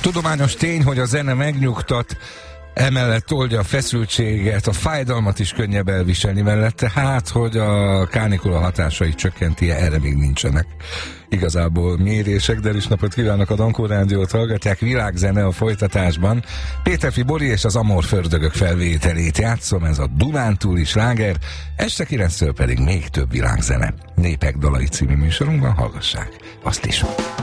Tudományos tény, hogy a zene megnyugtat, emellett oldja a feszültséget, a fájdalmat is könnyebb elviselni mellette, hát, hogy a kánikula hatásait csökkenti, erre még nincsenek igazából mérések, de is napot kívánok, a Dankó Rádiót hallgatják, világzene a folytatásban. Péterfi Bori és az Amor Fördögök felvételét játszom, ez a Dunántúli sláger, este 9-től pedig még több világzene. Népek dalai című műsorunkban hallgassák azt is.